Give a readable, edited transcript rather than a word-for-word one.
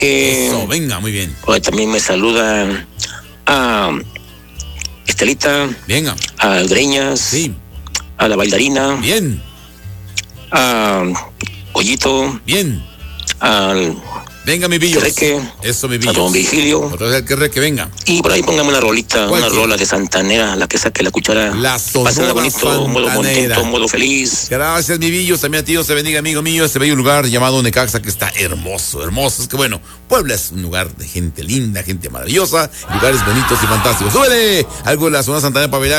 Eso, venga, muy bien. También me saluda a Estelita. Venga. A Greñas. Sí. A la bailarina. Bien. A Collito. Bien. Al venga, mi Billos. Reque. Eso, mi Billos. A don Virgilio. Otra vez el que Reque, venga. Y por ahí póngame una rolita, una rola de Santanera, la que saque la cuchara. La sonora Pásenla bonito, Santanera. modo contento, modo feliz. Gracias, mi Billos. También a ti, Dios te bendiga, amigo mío. Este bello lugar llamado Necaxa, que está hermoso, hermoso. Es que bueno, Puebla es un lugar de gente linda, gente maravillosa, lugares bonitos y fantásticos. ¡Súbele! Algo de la zona Santanera para bailar.